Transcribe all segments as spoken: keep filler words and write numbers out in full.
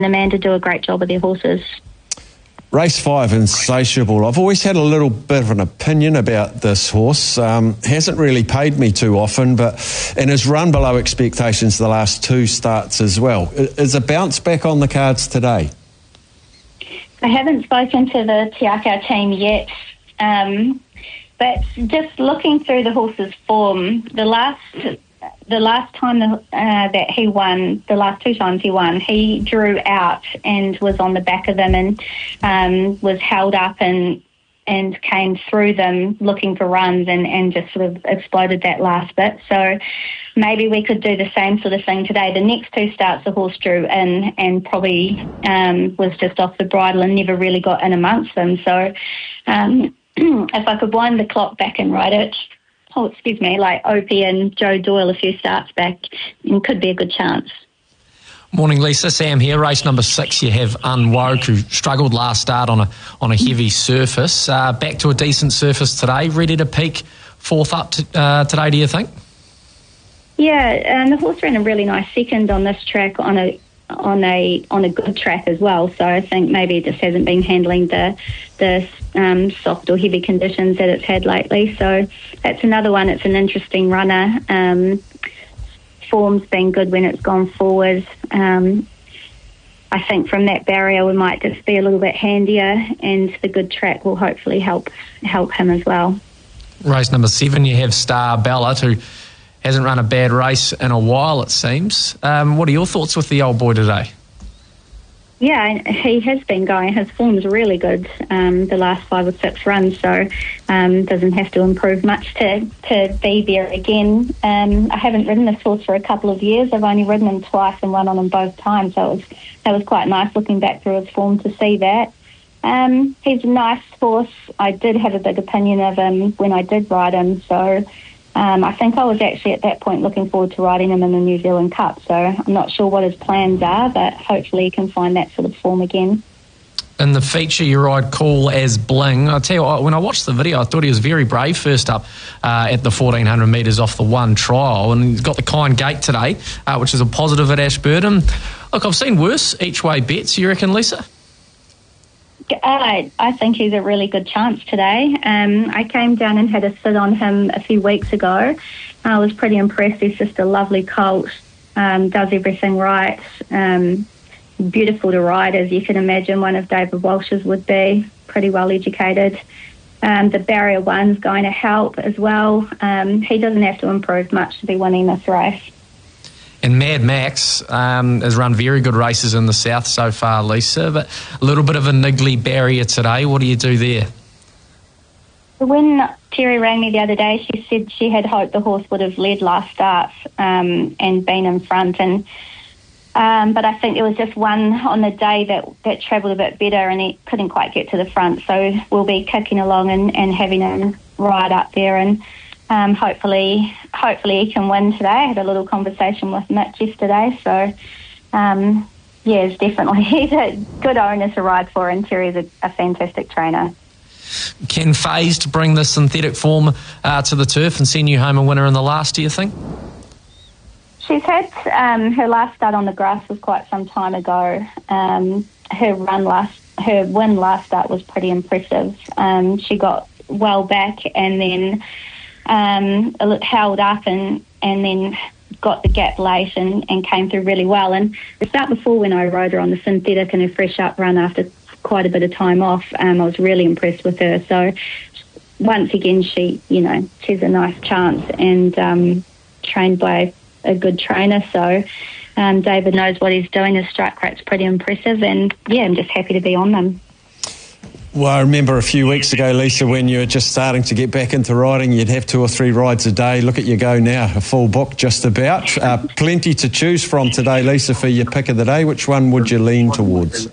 Amanda do a great job of their horses. Race five, Insatiable. I've always had a little bit of an opinion about this horse. Um, hasn't really paid me too often, but and has run below expectations the last two starts as well. Is a bounce back on the cards today? I haven't spoken to the Te Akau team yet, um, but just looking through the horse's form, the last the last time the, uh, that he won, the last two times he won, he drew out and was on the back of them and um, was held up and and came through them looking for runs and, and just sort of exploded that last bit. So maybe we could do the same sort of thing today. The next two starts the horse drew in and probably um, was just off the bridle and never really got in amongst them. So um, if I could wind the clock back and ride it, oh, excuse me, like Opie and Joe Doyle a few starts back, it could be a good chance. Morning, Lisa. Sam here. Race number six, you have Unwoke, who struggled last start on a on a heavy surface. Uh, back to a decent surface today. Ready to peak fourth up to, uh, today, do you think? Yeah, and the horse ran a really nice second on this track on a on a on a good track as well. So I think maybe it just hasn't been handling the the um, soft or heavy conditions that it's had lately. So that's another one. It's an interesting runner. Um, form's been good when it's gone forward. Um, I think from that barrier we might just be a little bit handier, and the good track will hopefully help help him as well. Race number seven, you have Star Ballot, who hasn't run a bad race in a while, it seems. Um, what are your thoughts with the old boy today? Yeah, he has been going. His form's really good um, the last five or six runs, so um, doesn't have to improve much to, to be there again. Um, I haven't ridden this horse for a couple of years. I've only ridden him twice and run on him both times, so it was, that was quite nice looking back through his form to see that. Um, he's a nice horse. I did have a big opinion of him when I did ride him, so Um, I think I was actually at that point looking forward to riding him in the New Zealand Cup, so I'm not sure what his plans are, but hopefully he can find that sort of form again. In the feature, you ride Cool as Bling. I tell you what, when I watched the video, I thought he was very brave first up uh, at the fourteen hundred metres off the one trial, and he's got the kind gate today, uh, which is a positive at Ashburton. Look, I've seen worse each-way bets. You reckon, Lisa? I, I think he's a really good chance today. Um, I came down and had a sit on him a few weeks ago. I was pretty impressed. He's just a lovely colt, um, does everything right, um, beautiful to ride, as you can imagine one of David Walsh's would be, pretty well educated. Um, the barrier one's going to help as well. Um, he doesn't have to improve much to be winning this race. And Mad Max um, has run very good races in the south so far, Lisa, but a little bit of a niggly barrier today. What do you do there? When Terry rang me the other day, she said she had hoped the horse would have led last start um, and been in front. And um, but I think there was just one on the day that, that travelled a bit better and he couldn't quite get to the front. So we'll be kicking along and, and having him ride up there, and Um, hopefully, hopefully he can win today. I had a little conversation with Mitch yesterday, so um, yeah, it's definitely he's a good owner to ride for, and Terry's a, a fantastic trainer. Can Phased bring the synthetic form uh, to the turf and send you home a winner in the last, do you think? She's had um, her last start on the grass was quite some time ago. Um, her run last, her win last start was pretty impressive. Um, she got well back and then um, held up and, and then got the gap late and, and came through really well. And the start before, when I rode her on the synthetic and her fresh up run after quite a bit of time off, um, I was really impressed with her. So once again, she, you know, she's a nice chance and um, trained by a good trainer. So um, David knows what he's doing. His strike rate's pretty impressive, and yeah, I'm just happy to be on them. Well, I remember a few weeks ago, Lisa, when you were just starting to get back into riding, you'd have two or three rides a day. Look at you go now, a full book just about. Uh, plenty to choose from today, Lisa, for your pick of the day. Which one would you lean towards?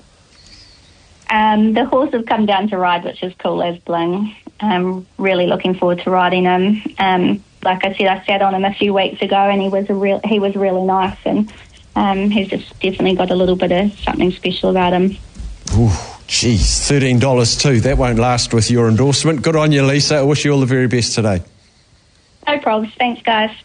Um, the horse has come down to ride, which is Cool as Bling. I'm really looking forward to riding him. Um, like I said, I sat on him a few weeks ago, and he was a real he was really nice, and um, he's just definitely got a little bit of something special about him. Ooh. Geez, thirteen dollars too. That won't last with your endorsement. Good on you, Lisa. I wish you all the very best today. No problems. Thanks, guys.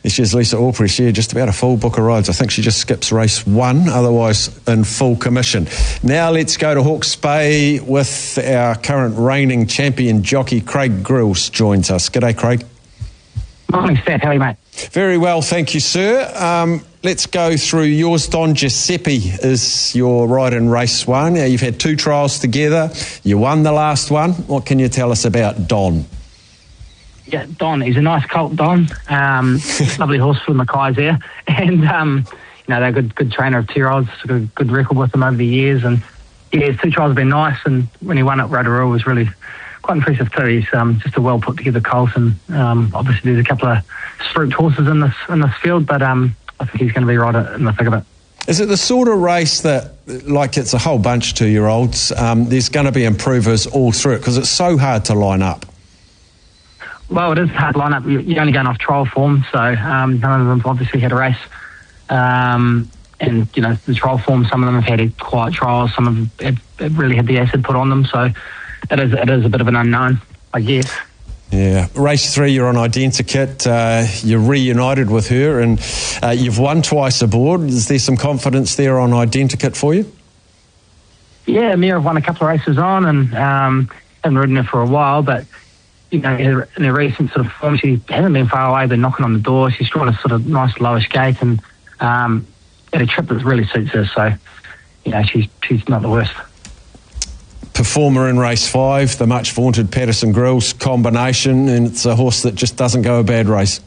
This is Lisa Allpress here, just about a full book of rides. I think she just skips race one, otherwise in full commission. Now let's go to Hawke's Bay with our current reigning champion jockey, Craig Grills, joins us. G'day, Craig. Morning, Seth. How are you, mate? Very well, thank you, sir. Um, let's go through yours. Don Giuseppe is your ride in race one. Now, you've had two trials together. You won the last one. What can you tell us about Don? Yeah, Don. He's a nice colt, Don. Um, lovely horse for the Mackay's there. And, um, you know, they're a good, good trainer of two-year-olds. Got a good record with them over the years. And, yeah, his two trials have been nice. And when he won at Rotorua, it was really quite impressive too. He's um, just a well put together colt, and um, obviously there's a couple of spruiked horses in this in this field, but um, I think he's going to be right in the thick of it. Is it the sort of race that, like it's a whole bunch of two-year-olds, um, there's going to be improvers all through it because it's so hard to line up? Well, it is hard to line up. You're only going off trial form, so um, none of them have obviously had a race. Um, and, you know, the trial form, some of them have had quiet trials, some of them have, have really had the acid put on them, so It is, it is a bit of an unknown, I guess. Yeah. Race three, you're on Identikit. Uh, you're reunited with her, and uh, you've won twice aboard. Is there some confidence there on Identikit for you? Yeah, Mia have won a couple of races on, and um, haven't ridden her for a while, but, you know, in her, in her recent sort of form, she hasn't been far away, been knocking on the door. She's drawn a sort of nice lowish gate, and um, at a trip that really suits her, so, you know, she's, she's not the worst. Performer in race five, the much vaunted Patterson Grills combination, and it's a horse that just doesn't go a bad race.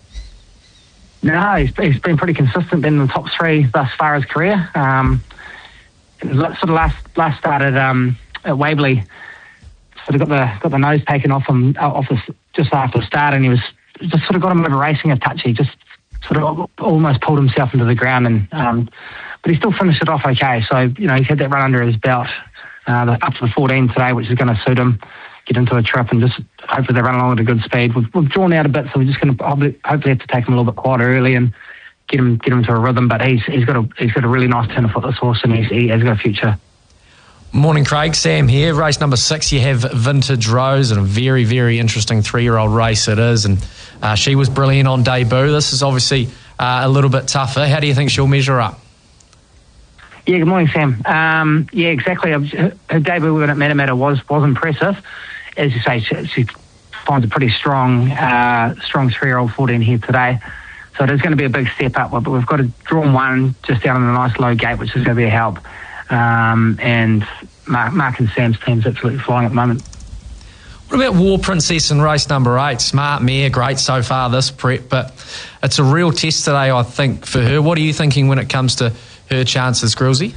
No, he's, he's been pretty consistent, been in the top three thus far his career. Um, sort of last last started um, at Waverley, sort of got the got the nose taken off him off the, just after the start, and he was just sort of got him over racing a touch. He just sort of almost pulled himself into the ground, and um, but he still finished it off okay. So, you know, he's had that run under his belt. Uh, up to the fourteen today, which is going to suit him, get into a trip and just hopefully they run along at a good speed. We've, we've drawn out a bit, so we're just going to hopefully have to take him a little bit quieter early and get him get him to a rhythm. But he's he's got a he's got a really nice turn of foot, this horse, and he's, he has got a future. Morning, Craig. Sam here. Race number six, you have Vintage Rose, and a very, very interesting three-year-old race it is. And uh, she was brilliant on debut. This is obviously uh, a little bit tougher. How do you think she'll measure up? Yeah, good morning, Sam. Um, yeah, exactly. Her, her debut at Matamata was was impressive. As you say, she, she finds a pretty strong, uh, strong three-year-old fourteen here today. So it is going to be a big step up. But we've got a drawn one just down in a nice low gate, which is going to be a help. Um, and Mark, Mark and Sam's team's absolutely flying at the moment. What about War Princess in race number eight? Smart mare, great so far this prep, but it's a real test today, I think, for her. What are you thinking when it comes to her chances, Grillsy?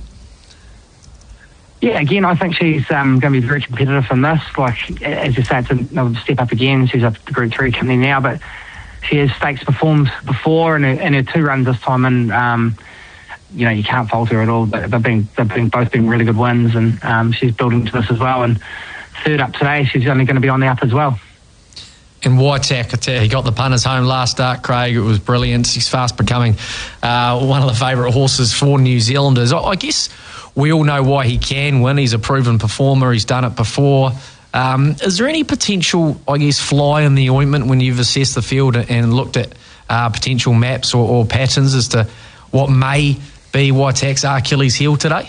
Yeah, again, I think she's um, going to be very competitive in this. Like, as you say, it's another step up again. She's up at the Group three company now, but she has stakes performed before, and her, and her two runs this time, and um, you know, you can't fault her at all. But they've been, they've been both been really good wins, and um, she's building to this as well. And third up today, she's only going to be on the up as well. And Waitak, he got the punters home last start, Craig. It was brilliant. He's fast becoming uh, one of the favourite horses for New Zealanders. I, I guess we all know why he can win. He's a proven performer. He's done it before. Um, is there any potential, I guess, fly in the ointment when you've assessed the field and looked at uh, potential maps or, or patterns as to what may be Waitak's Achilles heel today?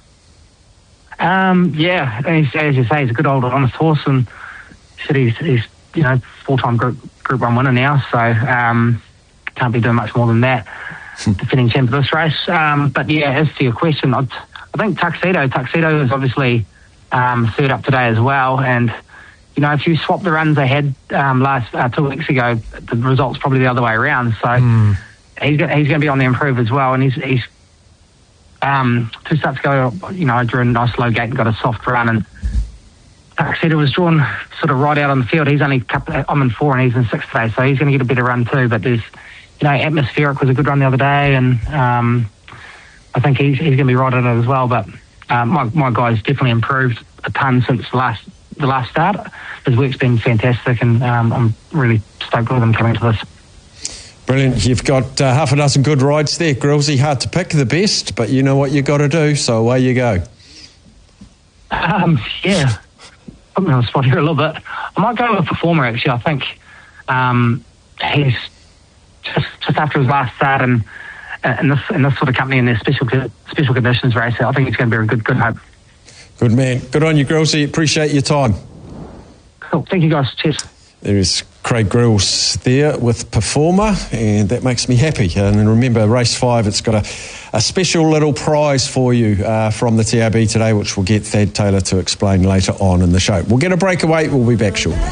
Um, yeah, as, as you say, he's a good old honest horse, and he's, he's you know, full-time group group one winner now, so um, can't be doing much more than that. Defending champ of this race. Um, but yeah, as to your question, I'd, I think Tuxedo, Tuxedo is obviously um, third up today as well, and you know, if you swap the runs they had um, last uh, two weeks ago, the result's probably the other way around. So mm. he's got, he's going to be on the improve as well, and he's he's um, two starts ago, you know, I drew a nice low gate and got a soft run, and Tuxedo was drawn sort of right out on the field. He's only couple, I'm in four and he's in six today, so he's going to get a better run too. But there's, you know, Atmospheric was a good run the other day, and um, I think he's he's going to be right at it as well. But uh, my my guy's definitely improved a ton since the last the last start. His work's been fantastic, and um, I'm really stoked with him coming to this. Brilliant. You've got uh, half a dozen good rides there, Grillsy. Hard to pick the best, but you know what you've got to do, so away you go. Um, yeah. Put me on the spot here a little bit. I might go with Performer, actually. I think um, he's just, just after his last start and in this in this sort of company in their special special conditions race, I think it's going to be a good good hope. Good man. Good on you, Grillsy. Appreciate your time. Cool. Thank you, guys. Cheers. There is Craig Grills there with Performer, and that makes me happy. And remember, race five, it's got a, a special little prize for you uh, from the T A B today, which we'll get Thad Taylor to explain later on in the show. We'll get a breakaway. We'll be back shortly.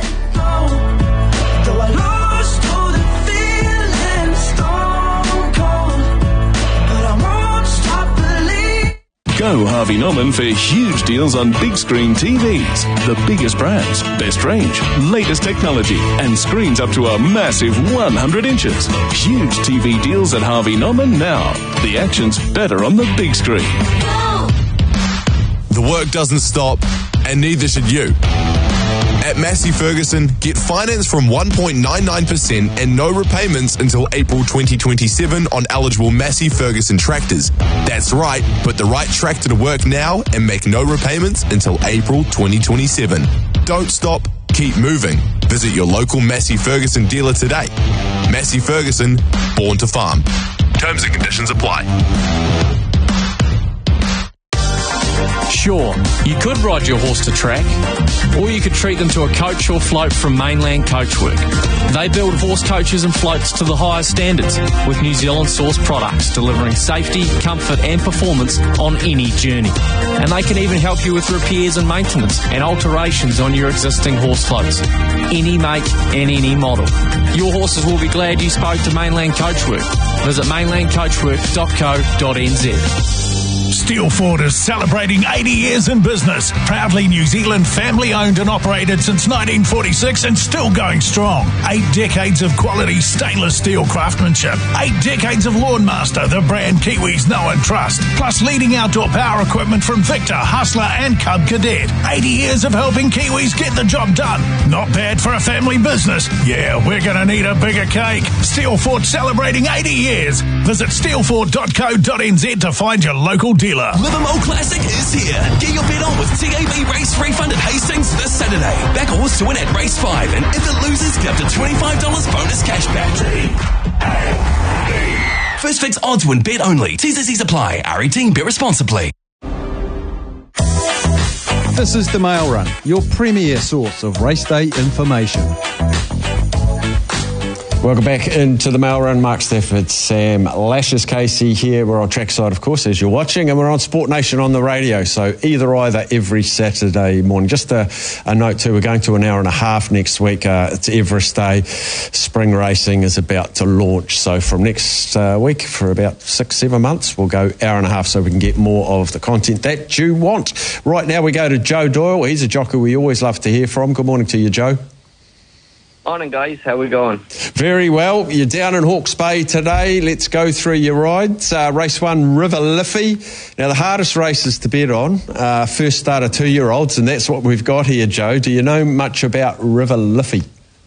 Go Harvey Norman for huge deals on big screen T Vs. The biggest brands, best range, latest technology, and screens up to a massive one hundred inches. Huge T V deals at Harvey Norman now. The action's better on the big screen. The work doesn't stop, and neither should you. At Massey Ferguson, get finance from one point nine nine percent and no repayments until April twenty twenty-seven on eligible Massey Ferguson tractors. That's right, put the right tractor to work now and make no repayments until April twenty twenty-seven. Don't stop, keep moving. Visit your local Massey Ferguson dealer today. Massey Ferguson, born to farm. Terms and conditions apply. Sure, you could ride your horse to track, or you could treat them to a coach or float from Mainland Coachwork. They build horse coaches and floats to the highest standards with New Zealand sourced products, delivering safety, comfort and performance on any journey. And they can even help you with repairs and maintenance and alterations on your existing horse floats. Any make and any model. Your horses will be glad you spoke to Mainland Coachwork. Visit mainland coachwork dot co dot n z. Steelford is celebrating eighty years in business. Proudly New Zealand family-owned and operated since nineteen forty-six and still going strong. Eight decades of quality stainless steel craftsmanship. Eight decades of Lawnmaster, the brand Kiwis know and trust. Plus leading outdoor power equipment from Victor, Hustler and Cub Cadet. eighty years of helping Kiwis get the job done. Not bad for a family business. Yeah, we're going to need a bigger cake. Steelford celebrating eighty years. Visit steelford dot co dot n z to find your local dealer. Livermore Classic is here. Get your bet on with T A B Race Refund at Hastings this Saturday. Back a horse to win at race five, and if it loses, get up to twenty-five dollars bonus cash back. First Fix odds win bet only. T's and C's apply. R eighteen, bet responsibly. This is the Mail Run, your premier source of race day information. Welcome back into the Mail Run. Mark Stafford, Sam Lashes, Casey here. We're on Trackside, of course, as you're watching, and we're on Sport Nation on the radio. So either either every Saturday morning. Just a, a note too, we're going to an hour and a half next week. Uh, it's Everest Day. Spring racing is about to launch. So from next uh, week, for about six, seven months, we'll go hour and a half so we can get more of the content that you want. Right now we go to Joe Doyle. He's a jockey we always love to hear from. Good morning to you, Joe. Morning, guys. How we going? Very well. You're down in Hawke's Bay today. Let's go through your rides. Uh, race one, River Liffey. Now, the hardest races to bet on. Uh, first starter two-year-olds, and that's what we've got here, Joe. Do you know much about River Liffey?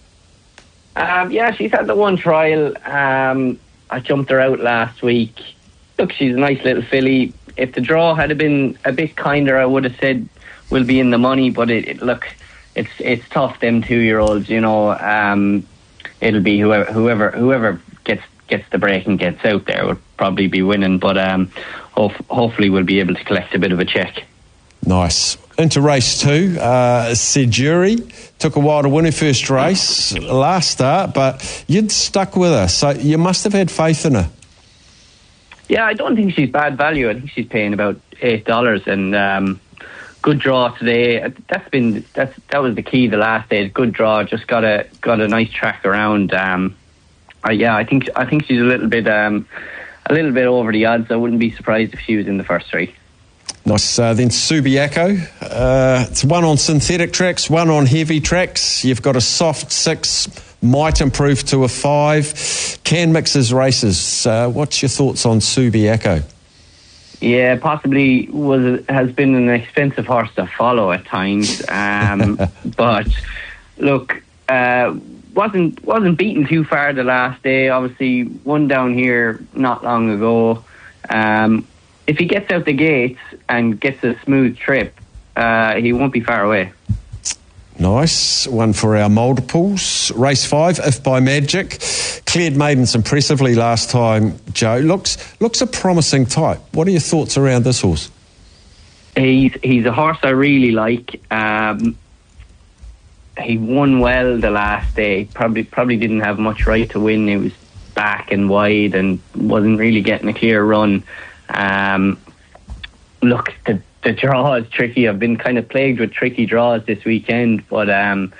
Um, yeah, she's had the one trial. Um, I jumped her out last week. Look, she's a nice little filly. If the draw had been a bit kinder, I would have said we'll be in the money, but it, it look... It's it's tough, them two-year-olds, you know. Um, it'll be whoever whoever whoever gets gets the break and gets out there will probably be winning. But um, hope, hopefully we'll be able to collect a bit of a check. Nice. Into race two, uh, Sejuri took a while to win her first race last start, but you'd stuck with her, so you must have had faith in her. Yeah, I don't think she's bad value. I think she's paying about eight dollars, and um, good draw today. That's been that's that was the key the last day. Good draw, just got a got a nice track around. Um, uh, yeah, I think I think she's a little bit um, a little bit over the odds. I wouldn't be surprised if she was in the first three. Nice. Uh, then Subiaco. Uh, it's one on synthetic tracks, one on heavy tracks. You've got a soft six, might improve to a five. Can mixes races. Uh, what's your thoughts on Subiaco? Yeah, possibly was has been an expensive horse to follow at times, um, but look, uh, wasn't wasn't beaten too far the last day. Obviously, won down here not long ago. Um, if he gets out the gates and gets a smooth trip, uh, he won't be far away. Nice. One for our multiples. Race five, If By Magic. Cleared maidens impressively last time, Joe. Looks looks a promising type. What are your thoughts around this horse? He's he's a horse I really like. Um, he won well the last day. Probably probably didn't have much right to win. He was back and wide and wasn't really getting a clear run. Um, look, the the draw is tricky. I've been kind of plagued with tricky draws this weekend, but um,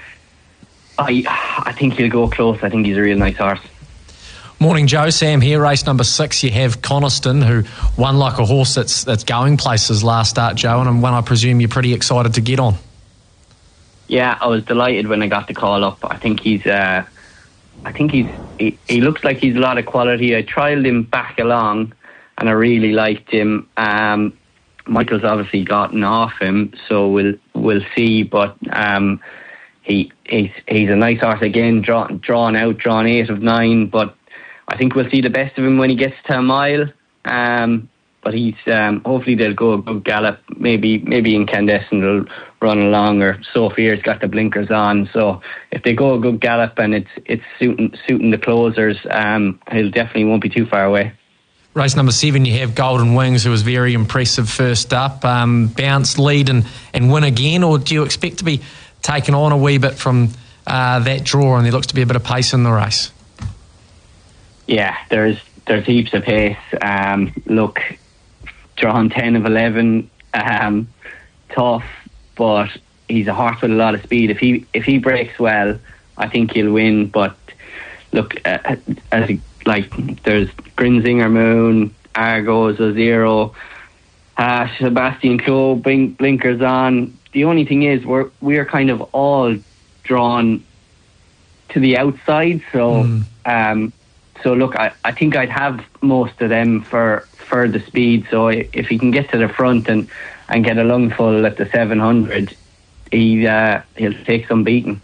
I I think he'll go close. I think he's a real nice horse. Morning, Joe. Sam here. Race number six. You have Coniston, who won like a horse that's that's going places last start, Joe, and one I presume you're pretty excited to get on. Yeah, I was delighted when I got the call up. I think he's, uh, I think he's, he, he looks like he's a lot of quality. I trialled him back along, and I really liked him. Um, Michael's obviously gotten off him, so we'll we'll see. But um, he he's he's a nice horse again, drawn drawn out, drawn eight of nine. But I think we'll see the best of him when he gets to a mile. Um, but he's um, hopefully they'll go a good gallop. Maybe maybe Incandescent will run along, or Sophia's got the blinkers on. So if they go a good gallop and it's it's suiting suiting the closers, um, he'll definitely won't be too far away. Race number seven, you have Golden Wings, who was very impressive first up. Um, bounce, lead and, and win again, or do you expect to be taken on a wee bit from uh, that draw, and there looks to be a bit of pace in the race? Yeah, there's there's heaps of pace. Um, look, drawn ten of eleven, um, tough, but he's a horse with a lot of speed. If he if he breaks well, I think he'll win. But look, uh, as a, like there's Grinzinger Moon, Argos, Zero, uh, Sebastian Clough, blink, blinkers on. The only thing is we're we're kind of all drawn to the outside, so. Mm. Um, So look, I, I think I'd have most of them for, for the speed. So if he can get to the front and, and get a lungful at the seven hundred, he uh, he'll take some beating.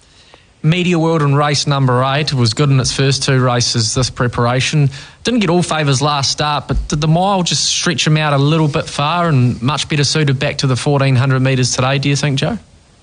Media World in race number eight was good in its first two races this preparation. Didn't get all favours last start, but did the mile just stretch him out a little bit far and much better suited back to the fourteen hundred metres today, do you think, Joe?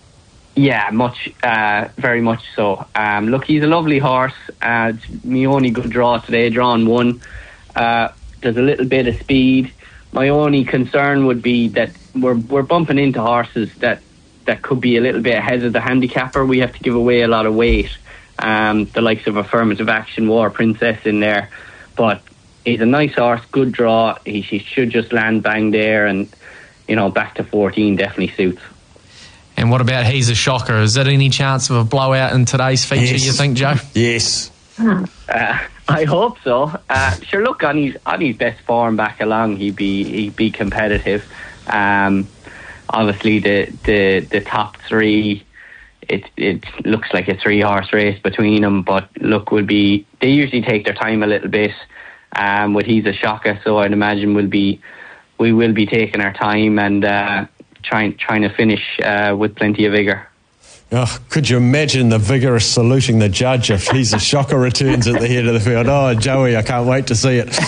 Yeah, much, uh, very much so. Um, look, he's a lovely horse. Uh, it's my only good draw today, drawn one. Uh, there's a little bit of speed. My only concern would be that we're we're bumping into horses that, that could be a little bit ahead of the handicapper. We have to give away a lot of weight. Um, the likes of Affirmative Action, War Princess in there. But he's a nice horse, good draw. He, he should just land bang there, and, you know, back to fourteen definitely suits. And what about He's a Shocker? Is there any chance of a blowout in today's feature, yes. You think, Joe? Yes. Uh, I hope so. Uh, sure, look, on his, on his best form back along, he'd be he'd be competitive. Um, obviously, the, the, the top three, it it looks like a three-horse race between them, but look, will be they usually take their time a little bit um, with He's a Shocker, so I'd imagine we'll be, we will be taking our time and... Uh, Trying, trying to finish uh, with plenty of vigour. Oh, could you imagine the vigorous saluting the judge if He's a Shocker returns at the head of the field? Oh, Joey, I can't wait to see it.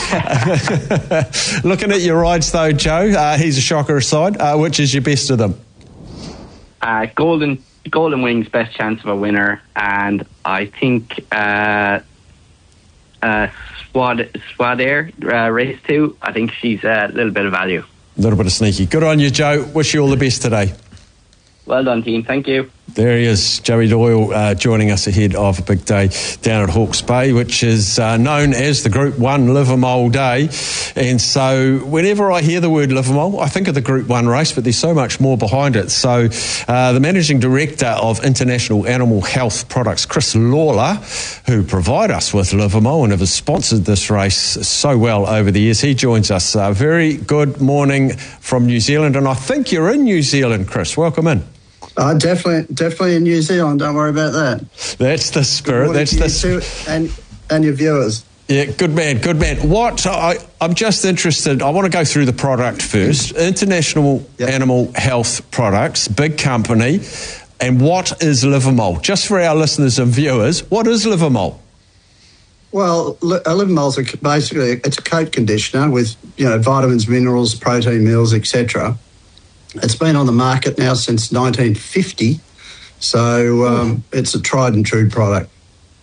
Looking at your rides, though, Joe, uh, He's a Shocker aside, uh, which is your best of them? Uh, Golden Golden Wings, best chance of a winner, and I think uh, uh, Swad Swad Air uh, race two. I think she's a little bit of value. A little bit of sneaky. Good on you, Joe. Wish you all the best today. Well done, team. Thank you. There he is, Joey Doyle, uh, joining us ahead of a big day down at Hawke's Bay, which is uh, known as the Group one Livermore Day. And so whenever I hear the word Livermore, I think of the Group one race, but there's so much more behind it. So uh, the Managing Director of International Animal Health Products, Chris Lawler, who provide us with Livermore and have sponsored this race so well over the years, he joins us. Uh, very good morning from New Zealand. And I think you're in New Zealand, Chris. Welcome in. Uh, definitely, definitely in New Zealand. Don't worry about that. That's the spirit. That's the spirit. And and your viewers. Yeah, good man, good man. What I, I'm just interested. I want to go through the product first. International yep. Animal Health Products, big company, and what is Livermore? Just for our listeners and viewers, what is Livermore? Well, a Livermore's a, basically it's a coat conditioner with you know vitamins, minerals, protein meals, et cetera. It's been on the market now since nineteen fifty, So um, it's a tried and true product.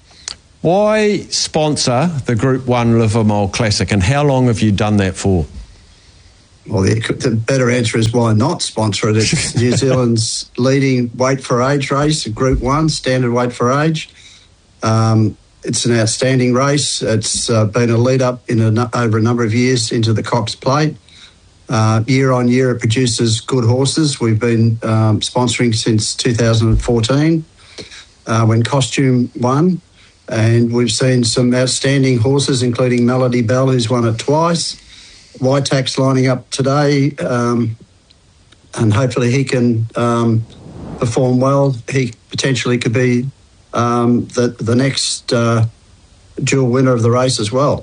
Why sponsor the Group One Livermore Classic, and how long have you done that for? Well, the, the better answer is why not sponsor it. It's New Zealand's leading weight for age race, Group One, standard weight for age. Um, it's an outstanding race. It's uh, been a lead up in a, over a number of years into the Cox Plate. Uh, year on year, it produces good horses. We've been um, sponsoring since two thousand fourteen uh, when Costume won. And we've seen some outstanding horses, including Melody Bell, who's won it twice. Waitak's lining up today, um, and hopefully he can um, perform well. He potentially could be um, the, the next uh, dual winner of the race as well.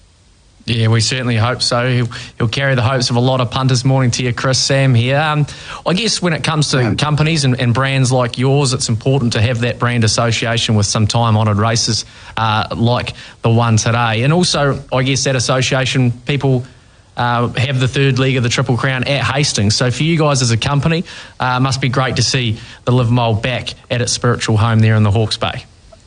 Yeah, we certainly hope so. He'll, he'll carry the hopes of a lot of punters. Morning to you, Chris. Sam here. Um, I guess when it comes to yeah. companies and, and brands like yours, it's important to have that brand association with some time-honoured races uh, like the one today. And also, I guess that association, people uh, have the third leg of the Triple Crown at Hastings. So for you guys as a company, uh, must be great to see the Livermore back at its spiritual home there in the Hawke's Bay.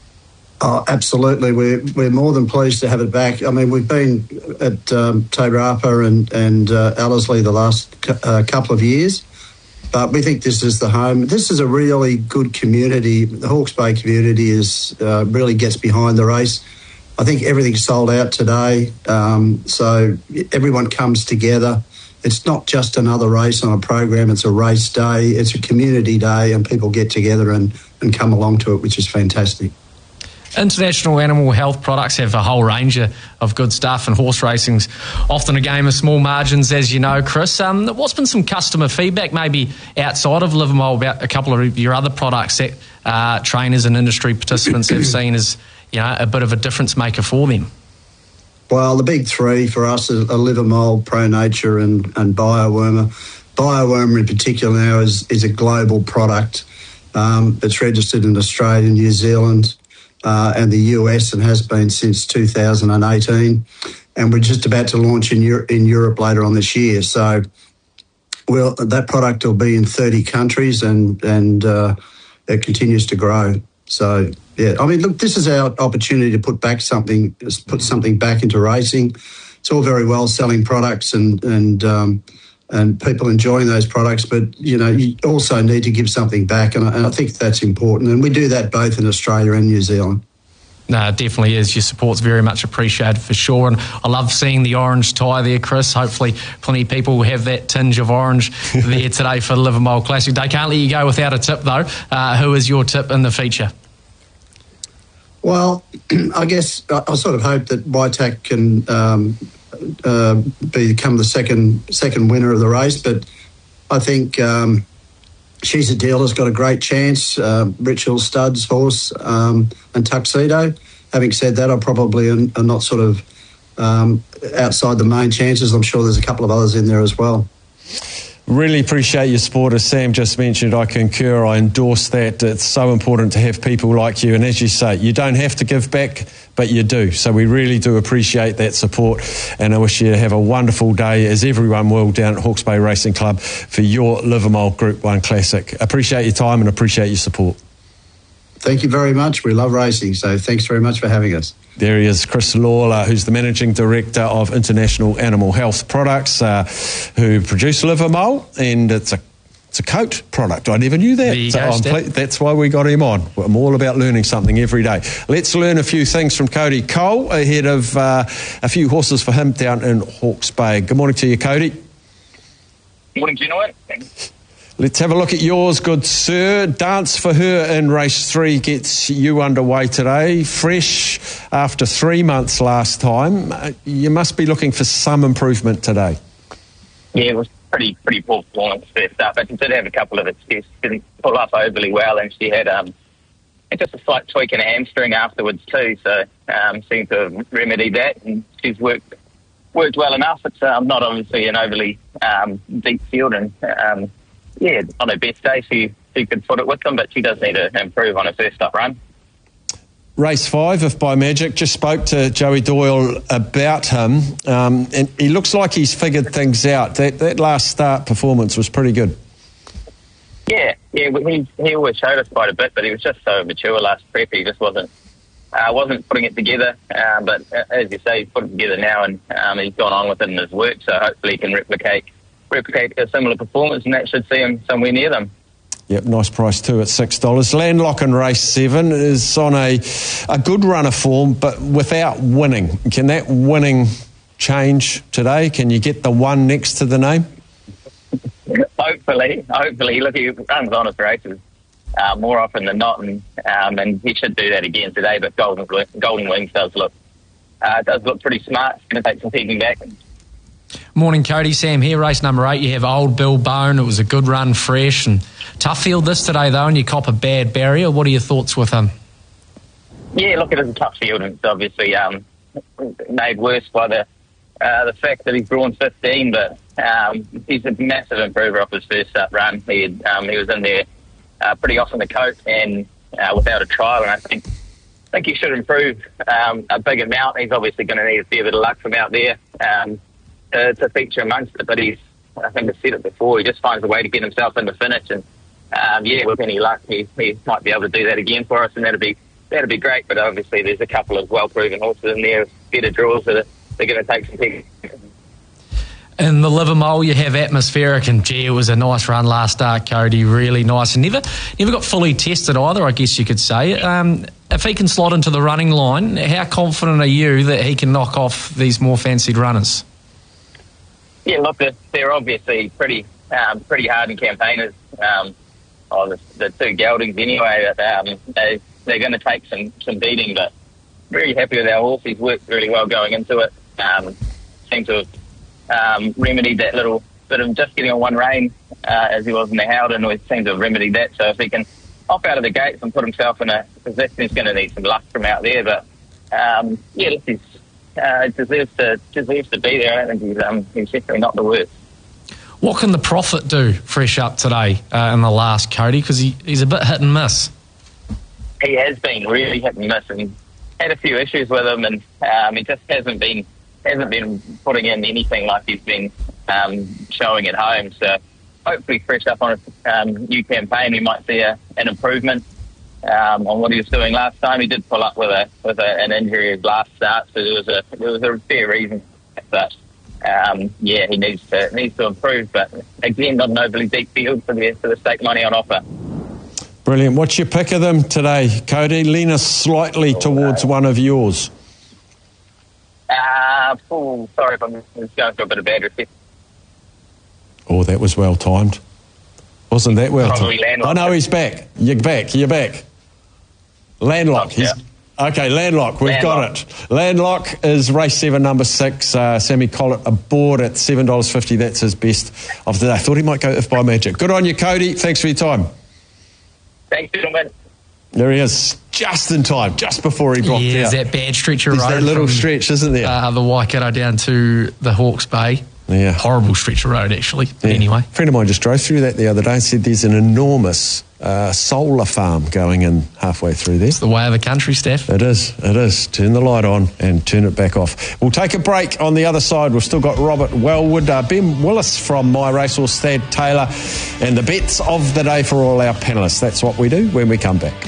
Oh, absolutely. We're we're more than pleased to have it back. I mean, we've been at um, Te Rapa and, and uh, Ellerslie the last cu- uh, couple of years, but we think this is the home. This is a really good community. The Hawke's Bay community is uh, really gets behind the race. I think everything's sold out today, um, so everyone comes together. It's not just another race on a program. It's a race day. It's a community day, and people get together and, and come along to it, which is fantastic. International Animal Health products have a whole range of good stuff, and horse racing's often a game of small margins, as you know, Chris. Um, what's been some customer feedback, maybe outside of Livermore, about a couple of your other products that uh, trainers and industry participants have seen as, you know, a bit of a difference maker for them? Well, the big three for us are Livermore, Pro Nature, and, and Biowormer. Biowormer in particular now is, is a global product. Um, it's registered in Australia, New Zealand, Uh, and the U S, and has been since two thousand eighteen, and we're just about to launch in, Euro- in Europe later on this year. So, well, that product will be in thirty countries, and and uh, it continues to grow. So, yeah, I mean, look, this is our opportunity to put back something, put something back into racing. It's all very well selling products and and um, and people enjoying those products, but, you know, you also need to give something back, and I, and I think that's important. And we do that both in Australia and New Zealand. No, it definitely is. Your support's very much appreciated for sure. And I love seeing the orange tie there, Chris. Hopefully plenty of people will have that tinge of orange there today for the Livermore Classic Day. Can't let you go without a tip, though. Uh, who is your tip in the feature? Well, I guess I, I sort of hope that Waitak can um, uh, become the second second winner of the race, but I think um, She's a Dealer's got a great chance. Uh, Rich Hill Studs horse um, and Tuxedo. Having said that, I probably am, am not sort of um, outside the main chances. I'm sure there's a couple of others in there as well. Really appreciate your support. As Sam just mentioned, I concur, I endorse that. It's so important to have people like you, and as you say, you don't have to give back, but you do. So we really do appreciate that support, and I wish you to have a wonderful day, as everyone will, down at Hawke's Bay Racing Club for your Livermore Group one Classic. Appreciate your time and appreciate your support. Thank you very much. We love racing, so thanks very much for having us. There he is, Chris Lawler, who's the Managing Director of International Animal Health Products, uh, who produce Livermore, and it's a it's a coat product. I never knew that. So I'm ple- that's why we got him on. I'm all about learning something every day. Let's learn a few things from Cody Cole ahead of uh, a few horses for him down in Hawke's Bay. Good morning to you, Cody. Morning, gentlemen. Thanks. Let's have a look at yours, good sir. Dance for Her in race three gets you underway today. Fresh after three months last time. You must be looking for some improvement today. Yeah, it was pretty pretty poor performance first up. But she did have a couple of assists, didn't pull up overly well, and she had um, just a slight tweak in her hamstring afterwards too. So um, seemed to have remedied that, and she's worked worked well enough. It's um, not obviously an overly um, deep field, and um, yeah, on her best day, she, she could put it with them, but she does need to improve on her first up run. Race five, If By Magic, just spoke to Joey Doyle about him, um, and he looks like he's figured things out. That that last start performance was pretty good. Yeah, yeah, he he always showed us quite a bit, but he was just so mature last prep. He just wasn't uh, wasn't putting it together. Uh, but uh, as you say, he's put it together now, and um, he's gone on with it in his work. So hopefully he can replicate replicate a similar performance, and that should see him somewhere near them. Yep, nice price too at six dollars. Landlock in race seven is on a a good run of form, but without winning. Can that winning change today? Can you get the one next to the name? Hopefully, hopefully. Look, he runs honest races uh, more often than not, and um, and he should do that again today. But Golden Golden Wings does look uh, does look pretty smart. It's going to take some peeking back. Morning, Cody. Sam here. Race number eight. You have Old Bill Bone. It was a good run, fresh and tough field this today though, and you cop a bad barrier. What are your thoughts with him? Yeah, look, it is a tough field, and it's obviously um, made worse by the uh, the fact that he's drawn fifteen. But um, he's a massive improver off his first up run. He had, um, he was in there uh, pretty off in the coat and uh, without a trial, and I think I think he should improve um, a big amount. He's obviously going to need a fair bit of luck from out there um, to, to feature amongst it. But he's, I think I've said it before, he just finds a way to get himself in the finish, and um, yeah, with any luck, he, he might be able to do that again for us, and that'd be that'd be great. But obviously, there's a couple of well-proven horses in there, better draws that are, they're going to take some pick. In the Livermore, you have Atmospheric, and gee, it was a nice run last start, Cody. Really nice, and never, never got fully tested either, I guess you could say. Um, if he can slot into the running line, how confident are you that he can knock off these more fancied runners? Yeah, look, they're, they're obviously pretty um, pretty hardened campaigners. Um, oh, the, the two geldings anyway. Um, they they're going to take some some beating, but very happy with our horse. He's worked really well going into it. Um, seems to have um, remedied that little bit of just getting on one rein uh, as he was in the Howden. We seem to have remedied that. So if he can hop out of the gates and put himself in a position, he's going to need some luck from out there. But um, yeah, look, he's uh, deserves to deserves to be there. I don't think he's um, he's definitely not the worst. What can the Prophet do fresh up today uh, in the last, Cody? Because he, he's a bit hit and miss. He has been really hit and miss, and had a few issues with him, and um, he just hasn't been hasn't been putting in anything like he's been um, showing at home. So hopefully, fresh up on a um, new campaign, we might see a, an improvement um, on what he was doing last time. He did pull up with a with a, an injury his last start, so there was a there was a fair reason for that. Um, yeah, he needs to needs to improve, but again, not an overly deep field for the for the stake money on offer. Brilliant. What's your pick of them today, Cody? Lean us slightly towards one of yours. Uh, oh, sorry if I'm just going for a bit of bad reception. Oh, that was well timed. Wasn't that well Probably timed? Landlock. Oh, no, he's back. You're back. You're back. Landlock. Yeah. He's, okay, Landlock. We've Landlock. got it. Landlock is race seven, number six. Uh, Sammy Collett aboard at seven dollars fifty. That's his best of the day. I thought he might go If by Magic. Good on you, Cody. Thanks for your time. Thanks, gentlemen. There he is, just in time, just before he dropped yeah, out. there's that bad stretch of There's road. that little from, stretch, isn't there? Uh, the Waikato down to the Hawke's Bay. Yeah. Horrible stretch of road, actually. But Yeah. anyway. A friend of mine just drove through that the other day and said there's an enormous uh, solar farm going in halfway through there. It's the way of the country, Steph. It is, it is. Turn the light on and turn it back off. We'll take a break. On the other side, we've still got Robert Wellwood, uh, Ben Willis from My Racehorse, Thad Taylor, and the bets of the day for all our panellists. That's what we do when we come back.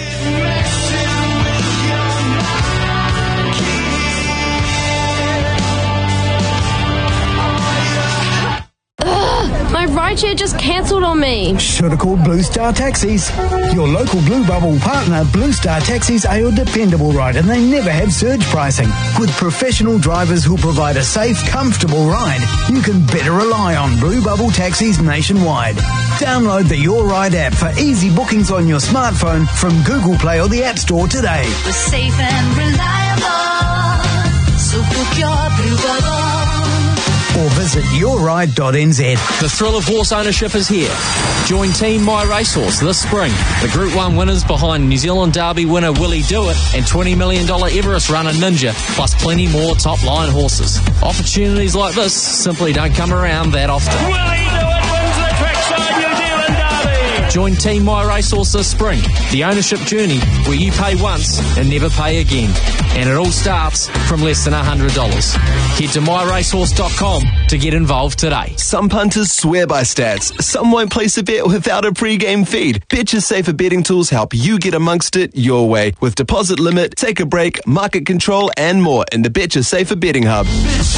Rideshare just cancelled on me. Should have called Blue Star Taxis. Your local Blue Bubble partner, Blue Star Taxis, are your dependable ride, and they never have surge pricing. With professional drivers who'll provide a safe, comfortable ride, you can better rely on Blue Bubble Taxis nationwide. Download the Your Ride app for easy bookings on your smartphone from Google Play or the App Store today. We're safe and reliable, so book your Blue Bubble. Or visit your ride dot n z. The thrill of horse ownership is here. Join Team My Racehorse this spring. The Group one winners behind New Zealand Derby winner Willie Dewitt and twenty million dollars Everest runner Ninja, plus plenty more top-line horses. Opportunities like this simply don't come around that often. Willie Dewitt wins the Trackside New Zealand Derby. Join Team My Racehorse this spring, the ownership journey where you pay once and never pay again. And it all starts from less than one hundred dollars. Head to my racehorse dot com to get involved today. Some punters swear by stats. Some won't place a bet without a pre-game feed. Betcha Safer betting tools help you get amongst it your way with deposit limit, take a break, market control, and more in the Betcha Safer betting hub.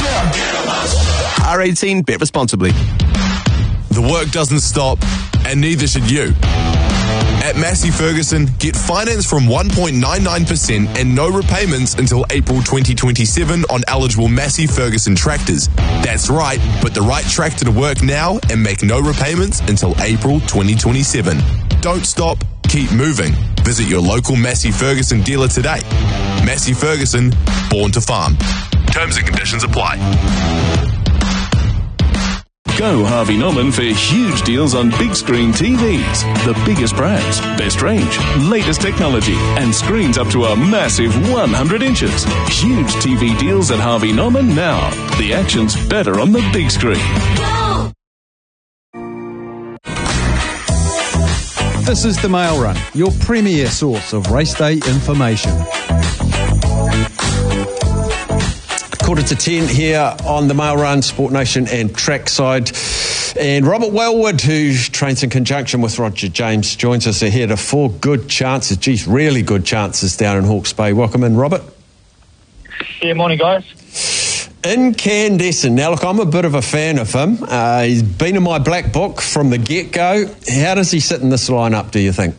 R eighteen, bet responsibly. The work doesn't stop, and neither should you. At Massey Ferguson, get finance from one point nine nine percent and no repayments until April twenty twenty-seven on eligible Massey Ferguson tractors. That's right, put the right tractor to work now and make no repayments until April twenty twenty-seven. Don't stop, keep moving. Visit your local Massey Ferguson dealer today. Massey Ferguson, born to farm. Terms and conditions apply. Go Harvey Norman for huge deals on big screen T Vs. The biggest brands, best range, latest technology, and screens up to a massive one hundred inches. Huge T V deals at Harvey Norman now. The action's better on the big screen. This is the Mail Run, your premier source of race day information. Quarter to ten here on the Mail Run, Sport Nation and Trackside. And Robert Wellwood, who trains in conjunction with Roger James, joins us ahead of four good chances, geez, really good chances down in Hawke's Bay. Welcome in, Robert. Yeah, morning, guys. Incandescent. Now, look, I'm a bit of a fan of him. Uh, he's been in my black book from the get-go. How does he sit in this lineup, do you think?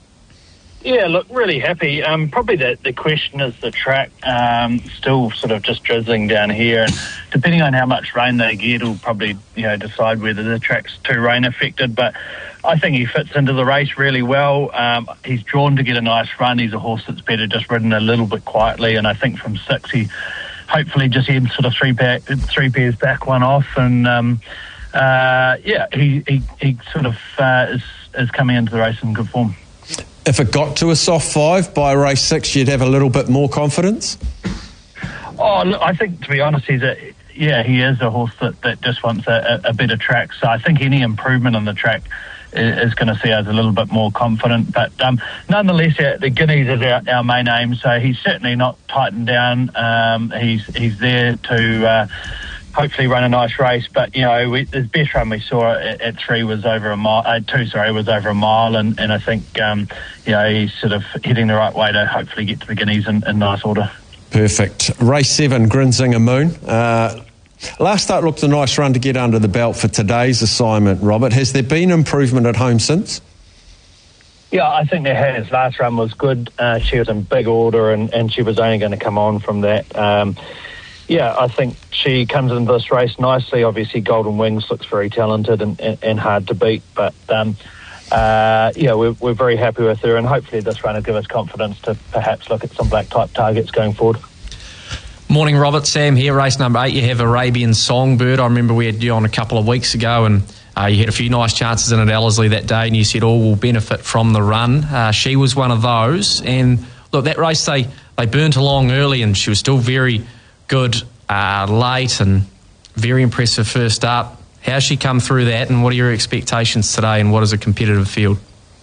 Yeah, look, really happy. Um, probably the, the question is the track. Um, still sort of just drizzling down here, and depending on how much rain they get, will probably you know decide whether the track's too rain affected. But I think he fits into the race really well. Um, he's drawn to get a nice run. He's a horse that's better just ridden a little bit quietly, and I think from six he hopefully just heads sort of three pair, three pairs back, one off, and um, uh, yeah, he, he he sort of uh, is is coming into the race in good form. If it got to a soft five by race six, you'd have a little bit more confidence? Oh, look, I think, to be honest, he's a, yeah, he is a horse that, that just wants a, a better track. So I think any improvement on the track is, is going to see us a little bit more confident. But um, nonetheless, uh, the Guineas is our, our main aim. So he's certainly not tightened down. Um, he's he's there to uh, hopefully run a nice race. But, you know, we, the best run we saw at, at three was over a mile, uh, two, sorry, was over a mile. And, and I think, um, you know, he's sort of heading the right way to hopefully get to the Guineas in, in nice order. Perfect. Race seven, Grinzinger Moon. Uh, last start looked a nice run to get under the belt for today's assignment, Robert. Has there been improvement at home since? Yeah, I think there has. Last run was good. Uh, she was in big order, and, and she was only going to come on from that. Um, yeah, I think she comes into this race nicely. Obviously, Golden Wings looks very talented and, and, and hard to beat. But, um, uh, yeah, we're, we're very happy with her, and hopefully this run will give us confidence to perhaps look at some black-type targets going forward. Morning, Robert. Sam here, race number eight. You have Arabian Songbird. I remember we had you on a couple of weeks ago, and uh, you had a few nice chances in at Ellerslie that day, and you said all will benefit from the run. Uh, she was one of those. And, look, that race, they, they burnt along early, and she was still very good uh, late and very impressive first up. How's she come through that, and what are your expectations today, and what is a competitive field?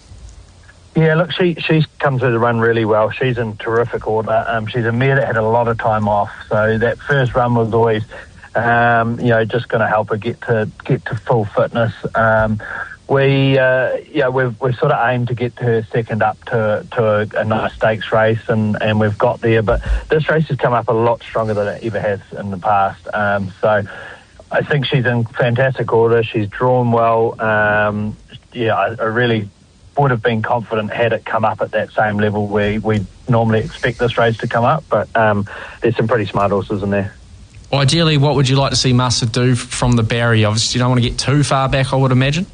Yeah, look, she she's come through the run really well. She's in terrific order. Um, she's a mare that had a lot of time off, so that first run was always, um, you know, just going to help her get to get to full fitness. Um, we, uh, yeah, we've we've sort of aimed to get her second up to to a, a nice stakes race, and, and we've got there. But this race has come up a lot stronger than it ever has in the past. Um, so I think she's in fantastic order. She's drawn well. Um, yeah, I, I really would have been confident had it come up at that same level where we normally expect this race to come up. But um, there's some pretty smart horses in there. Ideally, what would you like to see Massa do from the barrier? Obviously, you don't want to get too far back, I would imagine.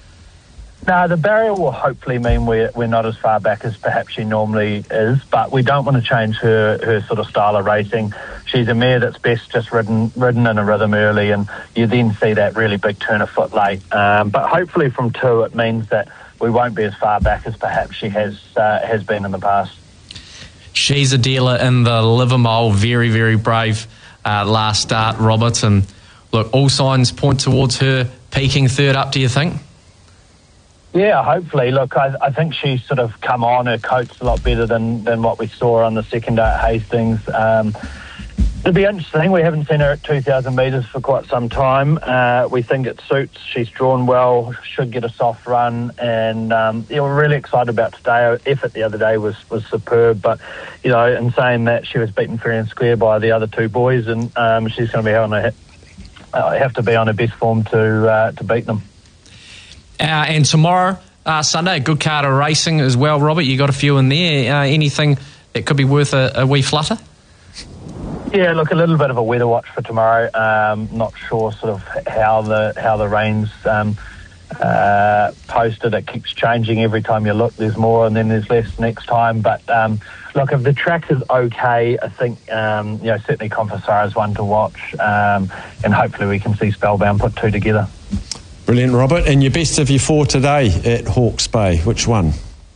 No, the barrier will hopefully mean we're, we're not as far back as perhaps she normally is, but we don't want to change her, her sort of style of racing. She's a mare that's best just ridden ridden in a rhythm early, and you then see that really big turn of foot late. Um, but hopefully from two it means that we won't be as far back as perhaps she has uh, has been in the past. She's a dealer in the Livermore, very, very brave uh, last start, Robert, and look, all signs point towards her peaking third up, do you think? Yeah, hopefully. Look, I, I think she's sort of come on. Her coat's a lot better than, than what we saw on the second day at Hastings. Um, it'll be interesting. We haven't seen her at two thousand metres for quite some time. Uh, we think it suits. She's drawn well, should get a soft run. And um, yeah, we're really excited about today. Her effort the other day was, was superb. But, you know, in saying that, she was beaten fair and square by the other two boys. And um, she's going to be on her, uh, have to be on her best form to uh, to beat them. Uh, and tomorrow, uh, Sunday, a good card of racing as well. Robert, you got a few in there. Uh, anything that could be worth a, a wee flutter? Yeah, look, a little bit of a weather watch for tomorrow. Um, not sure sort of how the how the rain's um, uh, posted. It keeps changing every time you look. There's more and then there's less next time. But um, look, if the track is okay, I think um, you know certainly Confessar is one to watch, um, and hopefully we can see Spellbound put two together. Brilliant, Robert. And your best of your four today at Hawke's Bay, which one?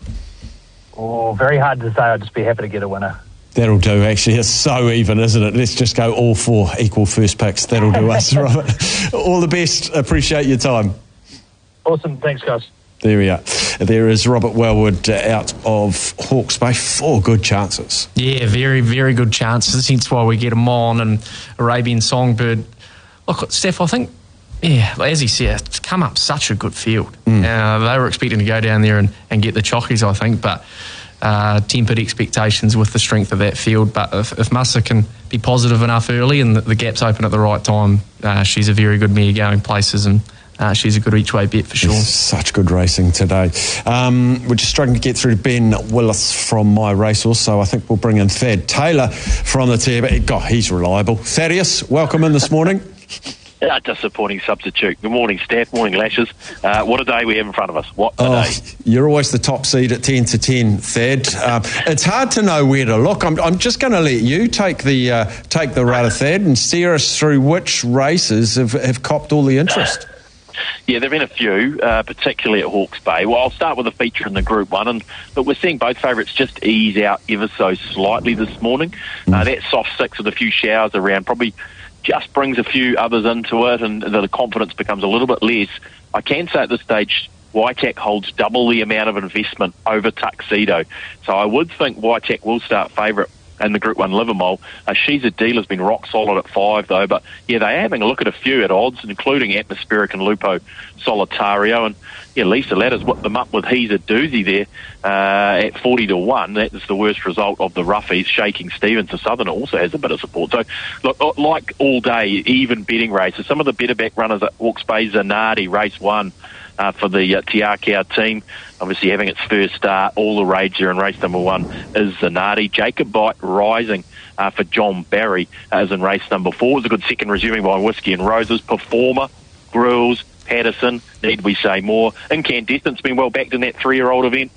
Oh, very hard to say. I'd just be happy to get a winner. That'll do, actually. It's so even, isn't it? Let's just go all four equal first picks. That'll do us, Robert. All the best. Appreciate your time. Awesome. Thanks, guys. There we are. There is Robert Wellwood uh, out of Hawke's Bay. Four good chances. Yeah, very, very good chances. Hence why we get them on. And Arabian Songbird. Look, Steph, I think, yeah, as he said, it's come up such a good field. Mm. Uh, they were expecting to go down there and, and get the chockies, I think, but uh, tempered expectations with the strength of that field. But if, if Musa can be positive enough early and the, the gaps open at the right time, uh, she's a very good mare going places, and uh, she's a good each-way bet for sure. It's such good racing today. Um, we're just struggling to get through to Ben Willis from My Racehorse, so I think we'll bring in Thad Taylor from the T V. God, he's reliable. Thaddeus, welcome in this morning. Uh, disappointing substitute. Good morning, Steph. Morning, Lashes. Uh, what a day we have in front of us. What a oh, day. You're always the top seed at ten to ten, Thad. Um, it's hard to know where to look. I'm, I'm just going to let you take the uh, take the rudder, Thad, and steer us through which races have, have copped all the interest. Yeah, there have been a few, uh, particularly at Hawke's Bay. Well, I'll start with a feature in the Group one, and but we're seeing both favourites just ease out ever so slightly this morning. Mm. Uh, that soft six with a few showers around probably just brings a few others into it, and the confidence becomes a little bit less. I can say at this stage, Waitak holds double the amount of investment over Tuxedo. So I would think Waitak will start favourite in the Group one Livermore. Uh, She's a Deal has been rock solid at five, though. But, yeah, they're having a look at a few at odds, including Atmospheric and Lupo Solitario. And, yeah, Lisa Ladder's whipped them up with He's a Doozy there uh, at forty to one. That is the worst result of the roughies. Shaking Stevens, the Southern, also has a bit of support. So, look, like all day, even betting races, some of the better back runners at Hawke's Bay, Zanardi, race one. Uh, for the uh, Te Akau team, obviously having its first start, all the rage there in race number one is Zanardi. Jacob Bite rising uh, for John Barry uh, is in race number four. It was a good second, resuming by Whiskey and Roses. Performer, Grills, Patterson, need we say more? Incandescent's been well backed in that three-year-old event.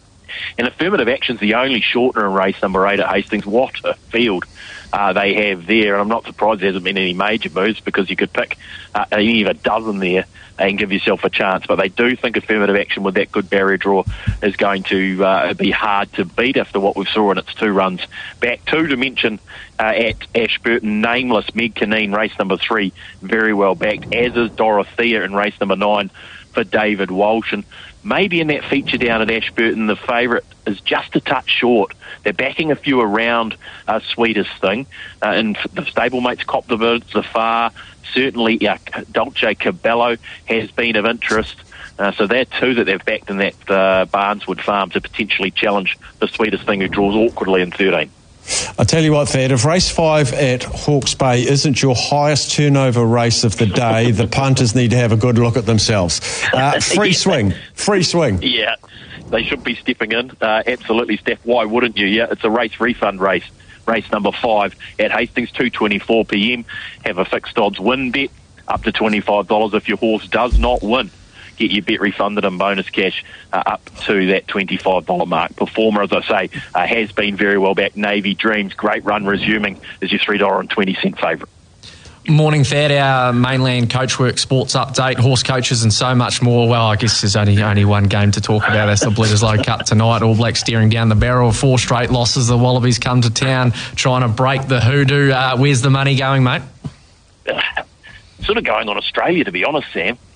And Affirmative Action's the only shortener in race number eight at Hastings. What a field uh, they have there. And I'm not surprised there hasn't been any major moves, because you could pick uh, any of a dozen there and give yourself a chance. But they do think Affirmative Action with that good barrier draw is going to uh, be hard to beat after what we saw in its two runs back. Two to mention uh, at Ashburton, Nameless, Meg Canine, race number three, very well backed, as is Dorothea in race number nine for David Walsh. And maybe in that feature down at Ashburton, the favourite is just a touch short. They're backing a few around uh, Sweetest Thing. Uh, and the stablemates cop the birds, the far. Certainly, uh, Dolce Cabello has been of interest. Uh, so they're two that they've backed in that uh, Barneswood farm to potentially challenge the Sweetest Thing, who draws awkwardly in thirteen. I tell you what, Thad, if race five at Hawke's Bay isn't your highest turnover race of the day, the punters need to have a good look at themselves. Uh, free yeah. swing, free swing. Yeah, they should be stepping in. Uh, absolutely, Steph. Why wouldn't you? Yeah, it's a race refund race. Race number five at Hastings, two twenty-four p m. Have a fixed odds win bet up to twenty-five dollars if your horse does not win. Get your bet refunded and bonus cash uh, up to that twenty-five dollars mark. Performer, as I say, uh, has been very well back. Navy Dreams, great run resuming, is your three dollars twenty favourite. Morning, Thad. Our mainland Coachwork sports update, horse coaches and so much more. Well, I guess there's only only one game to talk about. That's the Bledisloe Cup tonight. All Blacks staring down the barrel of four straight losses. The Wallabies come to town trying to break the hoodoo. Uh, where's the money going, mate? Sort of going on Australia, to be honest, Sam.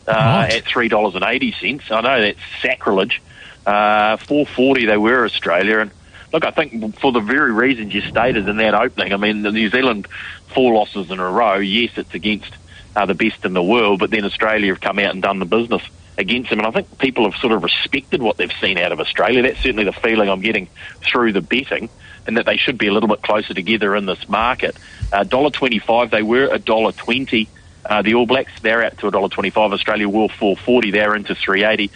uh, Right. at three dollars and eighty cents. I know that's sacrilege. Uh, four forty they were Australia, and look, I think for the very reasons you stated in that opening, I mean, the New Zealand four losses in a row, yes, it's against uh, the best in the world, but then Australia have come out and done the business against them, and I think people have sort of respected what they've seen out of Australia. That's certainly the feeling I'm getting through the betting, and that they should be a little bit closer together in this market. Uh, one dollar twenty-five, they were one dollar twenty. Uh, the All Blacks, they're out to one dollar twenty-five. Australia were four forty, they're into three eighty.